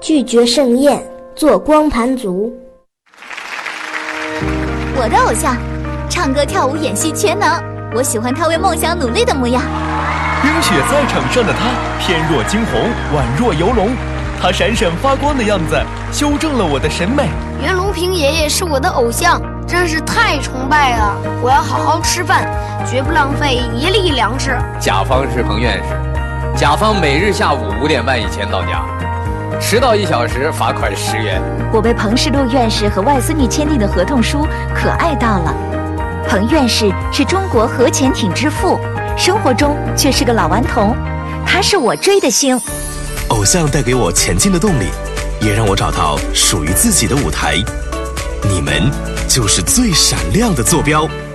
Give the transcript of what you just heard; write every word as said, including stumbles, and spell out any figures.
拒绝盛宴，做光盘族。 我的偶像，唱歌、跳舞、演戏全能。我喜欢他为梦想努力的模样。 冰雪在场上的他，翩若惊鸿，宛若游龙。他闪闪发光的样子，修正了我的审美。 袁隆平爷爷是我的偶像，真是太崇拜了。我要好好吃饭，绝不浪费一粒粮食。 甲方是彭院士，甲方每日下午五点半以前到家，迟到一小时罚款十元。 我被彭世禄院士和外孙女签订的合同书可爱到了。彭院士是中国核潜艇之父，生活中却是个老顽童，他是我追的星。 偶像带给我前进的动力，也让我找到属于自己的舞台。你们就是最闪亮的坐标。